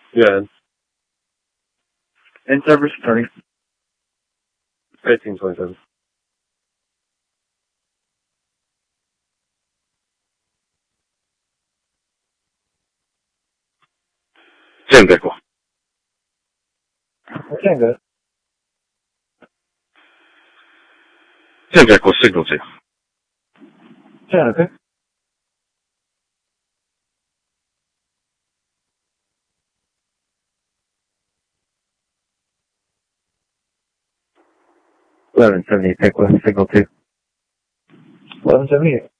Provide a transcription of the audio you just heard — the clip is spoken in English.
Good. And server starting. 1827. 10 Echo. 10 good. 10 Echo, signal 2. 10, okay. $11.78 Pickwa, signal 2. 1178.